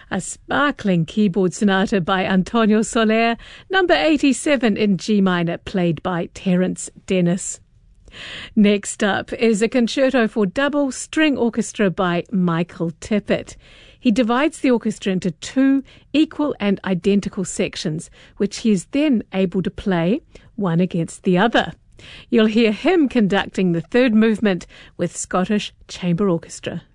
a sparkling keyboard sonata by Antonio Soler, number 87 in G minor, played by Terence Dennis. Next up is a concerto for double string orchestra by Michael Tippett. He divides the orchestra into two equal and identical sections, which he is then able to play one against the other. You'll hear him conducting the third movement with Scottish Chamber Orchestra.